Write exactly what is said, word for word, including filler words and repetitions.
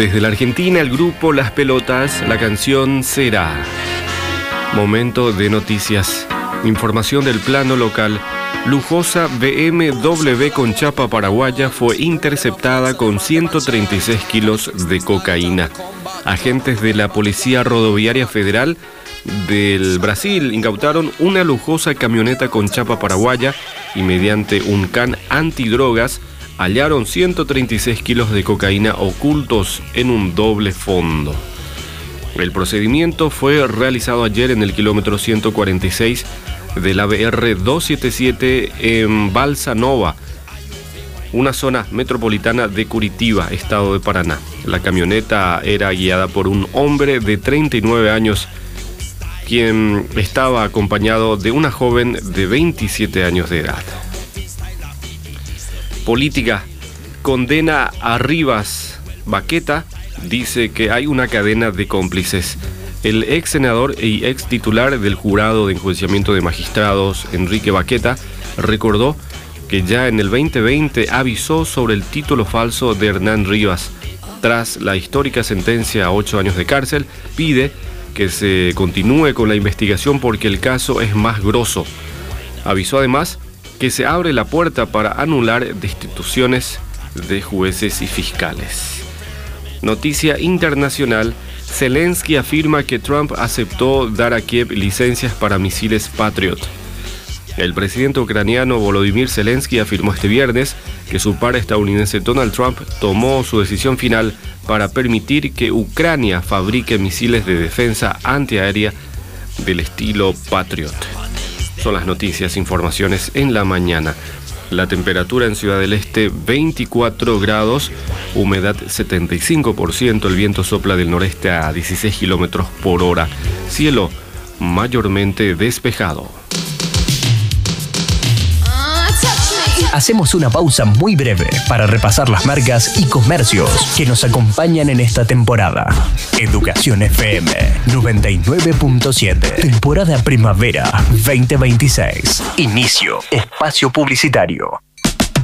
Desde la Argentina, el grupo Las Pelotas, la canción Será. Momento de noticias. Información del plano local. Lujosa B M W con chapa paraguaya fue interceptada con ciento treinta y seis kilos de cocaína. Agentes de la Policía Rodoviaria Federal del Brasil incautaron una lujosa camioneta con chapa paraguaya y mediante un can antidrogas hallaron ciento treinta y seis kilos de cocaína ocultos en un doble fondo. El procedimiento fue realizado ayer en el kilómetro ciento cuarenta y seis de la B R doscientos setenta y siete en Balsa Nova, una zona metropolitana de Curitiba, estado de Paraná. La camioneta era guiada por un hombre de treinta y nueve años, quien estaba acompañado de una joven de veintisiete años de edad. Política. Condena a Rivas. Baqueta dice que hay una cadena de cómplices. El ex senador y ex titular del jurado de enjuiciamiento de magistrados, Enrique Baqueta, recordó que ya en el veinte veinte avisó sobre el título falso de Hernán Rivas. Tras la histórica sentencia a ocho años de cárcel, pide que se continúe con la investigación porque el caso es más grosso. Avisó además que se abre la puerta para anular destituciones de jueces y fiscales. Noticia internacional. Zelensky afirma que Trump aceptó dar a Kiev licencias para misiles Patriot. El presidente ucraniano Volodymyr Zelensky afirmó este viernes que su par estadounidense Donald Trump tomó su decisión final para permitir que Ucrania fabrique misiles de defensa antiaérea del estilo Patriot. Son las noticias, informaciones en la mañana. La temperatura en Ciudad del Este veinticuatro grados, humedad setenta y cinco por ciento, el viento sopla del noreste a dieciséis kilómetros por hora, cielo mayormente despejado. Hacemos una pausa muy breve para repasar las marcas y comercios que nos acompañan en esta temporada. Educación F M noventa y nueve punto siete. Temporada primavera veinte veintiséis. Inicio. Espacio publicitario.